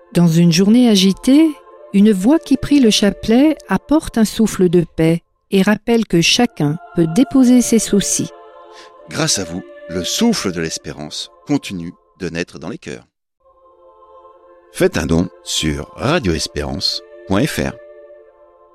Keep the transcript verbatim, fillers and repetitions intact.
Dans une journée agitée, une voix qui prie le chapelet apporte un souffle de paix et rappelle que chacun peut déposer ses soucis. Grâce à vous, le souffle de l'espérance continue de naître dans les cœurs. Faites un don sur radio espérance point f r.